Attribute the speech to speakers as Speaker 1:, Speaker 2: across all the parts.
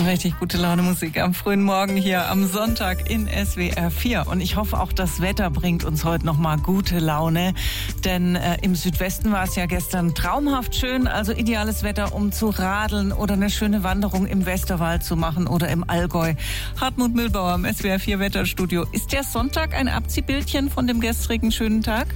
Speaker 1: Richtig gute Laune Musik am frühen Morgen hier am Sonntag in SWR 4. Und ich hoffe auch, das Wetter bringt uns heute noch mal gute Laune. Denn im Südwesten war es ja gestern traumhaft schön. Also ideales Wetter, um zu radeln oder eine schöne Wanderung im Westerwald zu machen oder im Allgäu. Hartmut Mühlbauer im SWR 4 Wetterstudio. Ist der Sonntag ein Abziehbildchen von dem gestrigen schönen Tag?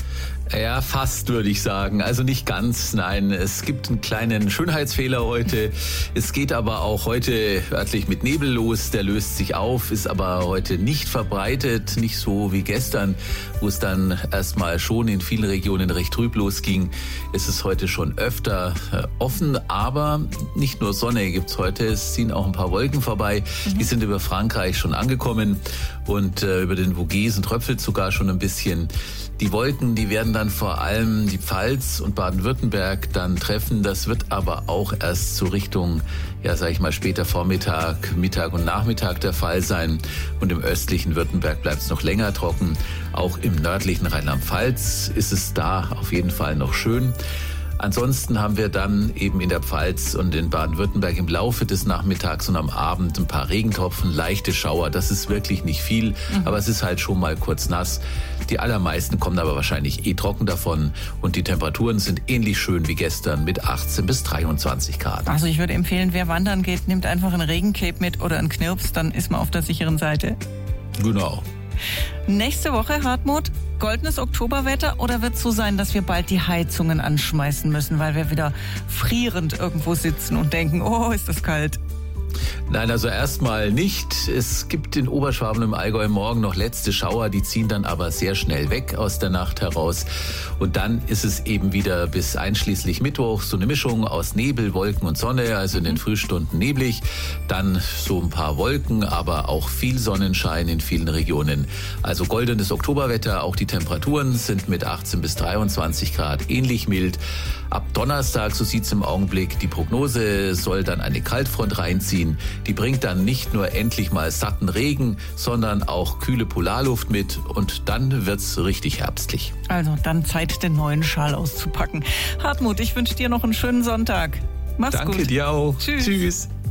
Speaker 2: Ja, fast würde ich sagen. Also nicht ganz, nein. Es gibt einen kleinen Schönheitsfehler heute. Es geht aber auch heute örtlich mit Nebel los. Der löst sich auf, ist aber heute nicht verbreitet. Nicht so wie gestern, wo es dann erstmal schon in vielen Regionen recht trüb losging. Ist es heute schon öfter offen, aber nicht nur Sonne gibt's heute. Es ziehen auch ein paar Wolken vorbei. Die sind über Frankreich schon angekommen und über den Vogesen tröpfelt sogar schon ein bisschen. Die Wolken, die werden dann vor allem die Pfalz und Baden-Württemberg dann treffen. Das wird aber auch erst so Richtung, ja, sag ich mal, später Vormittag, Mittag und Nachmittag der Fall sein. Und im östlichen Württemberg bleibt es noch länger trocken. Auch im nördlichen Rheinland-Pfalz ist es da auf jeden Fall noch schön. Ansonsten haben wir dann eben in der Pfalz und in Baden-Württemberg im Laufe des Nachmittags und am Abend ein paar Regentropfen, leichte Schauer. Das ist wirklich nicht viel, aber es ist halt schon mal kurz nass. Die allermeisten kommen aber wahrscheinlich trocken davon und die Temperaturen sind ähnlich schön wie gestern mit 18 bis 23 Grad.
Speaker 1: Also ich würde empfehlen, wer wandern geht, nimmt einfach ein Regencape mit oder einen Knirps, dann ist man auf der sicheren Seite.
Speaker 2: Genau.
Speaker 1: Nächste Woche, Hartmut, goldenes Oktoberwetter oder wird es so sein, dass wir bald die Heizungen anschmeißen müssen, weil wir wieder frierend irgendwo sitzen und denken, oh, ist das kalt?
Speaker 2: Nein, also erstmal nicht. Es gibt in Oberschwaben im Allgäu morgen noch letzte Schauer, die ziehen dann aber sehr schnell weg aus der Nacht heraus. Und dann ist es eben wieder bis einschließlich Mittwoch so eine Mischung aus Nebel, Wolken und Sonne, also in den Frühstunden neblig. Dann so ein paar Wolken, aber auch viel Sonnenschein in vielen Regionen. Also goldenes Oktoberwetter, auch die Temperaturen sind mit 18 bis 23 Grad ähnlich mild. Ab Donnerstag, so sieht's im Augenblick, die Prognose soll dann eine Kaltfront reinziehen. Die bringt dann nicht nur endlich mal satten Regen, sondern auch kühle Polarluft mit und dann wird's richtig herbstlich.
Speaker 1: Also dann Zeit, den neuen Schal auszupacken. Hartmut, ich wünsche dir noch einen schönen Sonntag. Mach's gut.
Speaker 2: Danke dir auch.
Speaker 1: Tschüss.
Speaker 2: Tschüss.